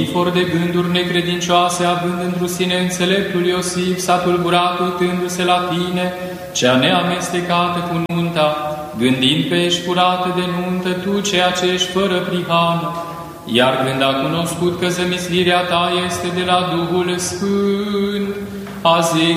for de gânduri necredincioase, având întru sine înțeleptul Iosif, s-a tulburat uitându-se la tine, cea neamestecată cu nunta, gândind pe ești curată de nuntă, tu ceea ce ești fără prihană. Iar când a cunoscut că zămislirea ta este de la Duhul Sfânt, a zis